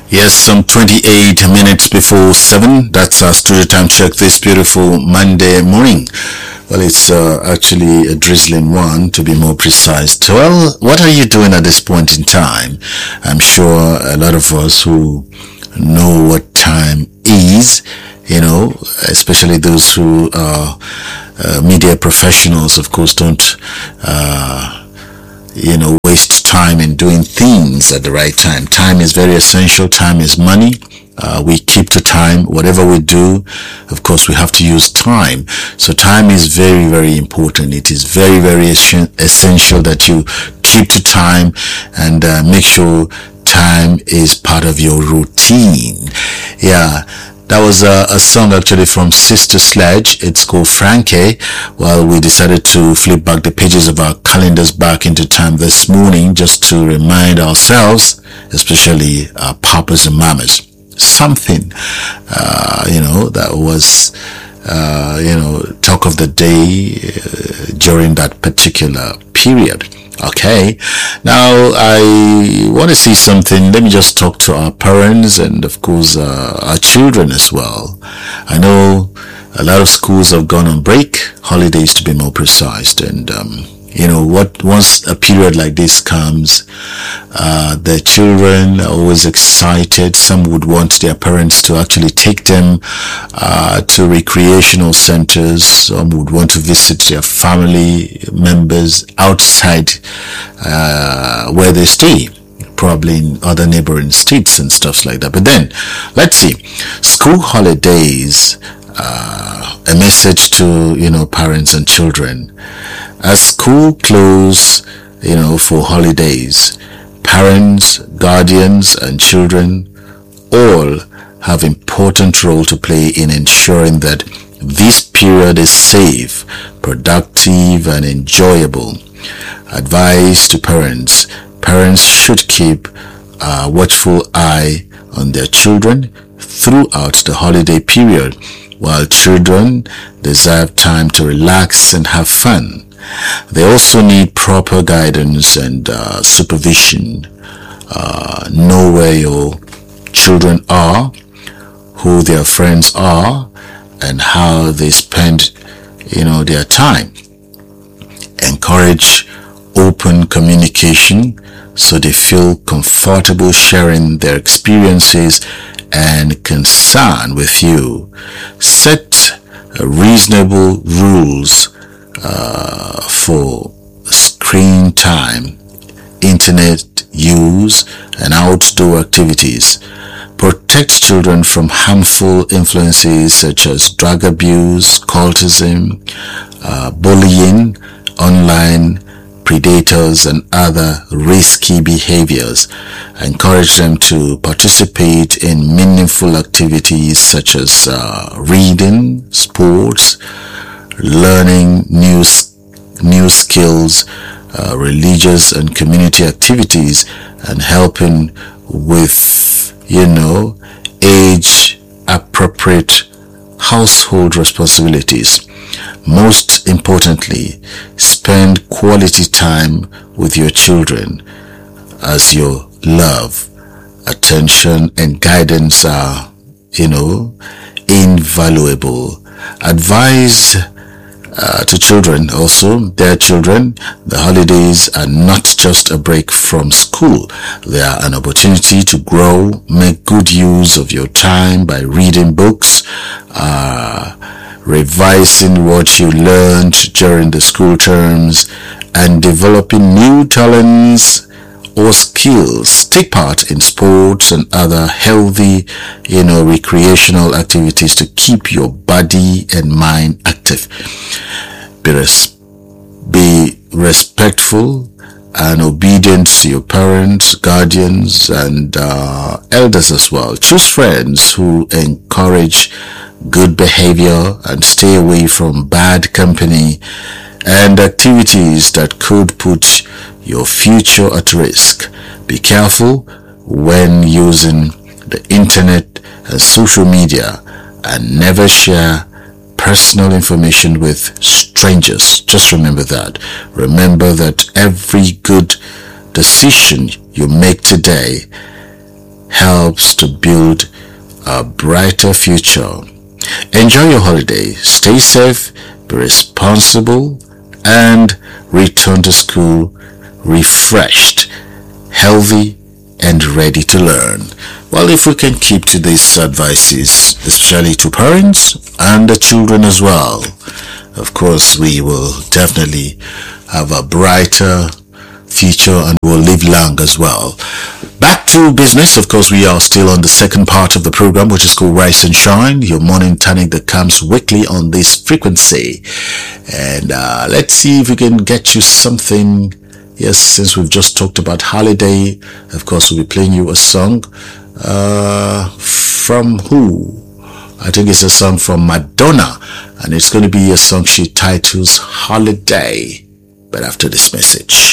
Yes, some 28 minutes before 7. That's our studio time check this beautiful Monday morning. Well, it's actually a drizzling one, to be more precise. Well, what are you doing at this point in time? I'm sure a lot of us who know what time is, especially those who are media professionals, of course, don't waste time in doing things at the right time. Time is very essential. Time is money. We keep to time. Whatever we do, of course, we have to use time. So time is very, very important. It is very, very essential that you keep to time and make sure time is part of your routine. Yeah. That was a song actually from Sister Sledge. It's called Frankie. Well, we decided to flip back the pages of our calendars back into time this morning just to remind ourselves, especially our papas and mamas, something, that was, talk of the day during that particular period. Okay, now I want to see something. Let me just talk to our parents and of course our children as well. I know a lot of schools have gone on break, holidays to be more precise, and once a period like this comes, the children are always excited. Some would want their parents to actually take them to recreational centers. Some would want to visit their family members outside where they stay, probably in other neighboring states and stuff like that. But then, let's see, school holidays, a message to, parents and children. As school close, for holidays, parents, guardians, and children all have important role to play in ensuring that this period is safe, productive, and enjoyable. Advice to parents. Parents should keep a watchful eye on their children throughout the holiday period, while children deserve time to relax and have fun. They also need proper guidance and supervision. Know where your children are, who their friends are, and how they spend, their time. Encourage open communication so they feel comfortable sharing their experiences and concern with you. Set reasonable rules for screen time, internet use, and outdoor activities. Protect children from harmful influences such as drug abuse, cultism, bullying, online predators, and other risky behaviors. Encourage them to participate in meaningful activities such as reading, sports, learning new skills, religious and community activities, and helping with, age-appropriate household responsibilities. Most importantly, spend quality time with your children, as your love, attention, and guidance are, invaluable. Advise to children also, their children, the holidays are not just a break from school. They are an opportunity to grow. Make good use of your time by reading books, revising what you learned during the school terms, and developing new talents or skills. Take part in sports and other healthy, recreational activities to keep your body and mind active. Be respectful and obedient to your parents, guardians, and elders as well. Choose friends who encourage good behavior and stay away from bad company and activities that could put your future at risk. Be careful when using the internet and social media, and never share personal information with strangers. Just remember that. Remember that every good decision you make today helps to build a brighter future. Enjoy your holiday, stay safe, be responsible, and return to school refreshed, healthy, and ready to learn. Well, if we can keep to these advices, especially to parents and the children as well, of course, we will definitely have a brighter future and will live long as well. Back to business. Of course, we are still on the second part of the program, which is called Rise and Shine, your morning tonic that comes weekly on this frequency. And let's see if we can get you something. Yes, since we've just talked about holiday, of course, we'll be playing you a song from who? I think it's a song from Madonna, and it's going to be a song she titles Holiday. But after this message.